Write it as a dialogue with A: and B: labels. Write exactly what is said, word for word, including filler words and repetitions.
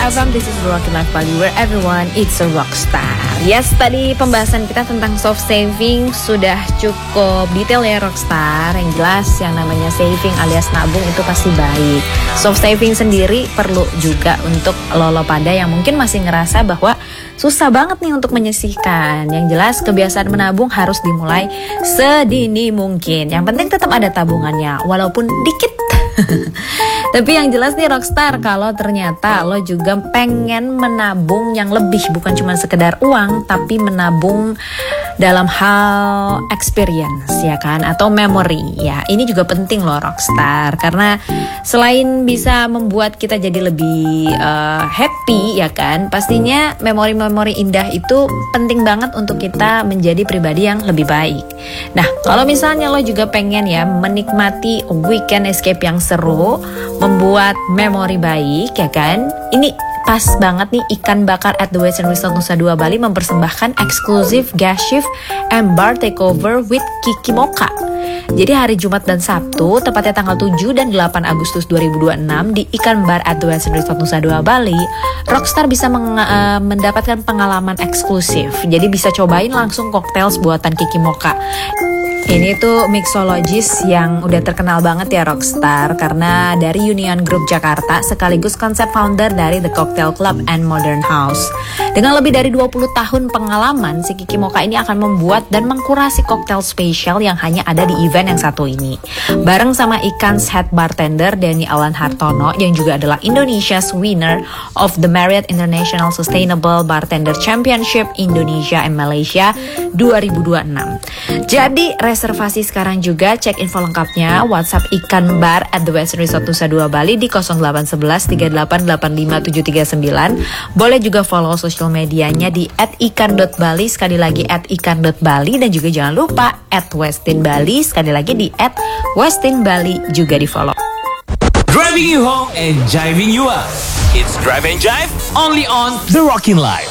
A: F M, this is the Rockin' Life Bali, where everyone is a rockstar. Yes, tadi pembahasan kita tentang soft saving sudah cukup detail ya rockstar. Yang jelas yang namanya saving alias nabung itu pasti baik. Soft saving sendiri perlu juga untuk lo-lo pada yang mungkin masih ngerasa bahwa susah banget nih untuk menyisihkan. Yang jelas kebiasaan menabung harus dimulai sedini mungkin. Yang penting tetap ada tabungannya, walaupun dikit. Tapi yang jelas nih rockstar, kalau ternyata lo juga pengen menabung yang lebih, bukan cuma sekedar uang, tapi menabung dalam hal experience ya kan, atau memory ya, ini juga penting loh rockstar, karena selain bisa membuat kita jadi lebih uh, happy ya kan, pastinya memori-memori indah itu penting banget untuk kita menjadi pribadi yang lebih baik. Nah, kalau misalnya lo juga pengen ya menikmati weekend escape yang seru, membuat memori baik ya kan, ini pas banget nih Ikan Bakar at the Western Resort Nusa Dua Bali mempersembahkan eksklusif gas shift and bar takeover with Kiki Mocha. Jadi hari Jumat dan Sabtu, tepatnya tanggal tujuh dan delapan Agustus dua ribu dua puluh enam di Ikan Bar at the Western Resort Nusa Dua Bali, rockstar bisa meng- uh, mendapatkan pengalaman eksklusif. Jadi bisa cobain langsung cocktails buatan Kiki Mocha. Ini tuh mixologist yang udah terkenal banget ya rockstar, karena dari Union Group Jakarta sekaligus konsep founder dari The Cocktail Club and Modern House. Dengan lebih dari dua puluh tahun pengalaman, si Kiki Mocha ini akan membuat dan mengkurasi koktail spesial yang hanya ada di event yang satu ini. Bareng sama Ikan's head bartender Denny Alan Hartono yang juga adalah Indonesia's winner of the Marriott International Sustainable Bartender Championship Indonesia and Malaysia dua ribu dua puluh enam. Jadi reservasi sekarang juga, cek info lengkapnya WhatsApp Ikan Bar at the Western Resort Nusa Dua Bali di nol delapan satu satu tiga delapan delapan lima tujuh tiga sembilan. Boleh juga follow sosial medianya di at ikan dot bali, sekali lagi at ikan dot bali, dan juga jangan lupa at westin bali, sekali lagi di at westin bali juga di follow.
B: Driving you home and jiving you up. It's Drive and Jive only on The Rockin' Life.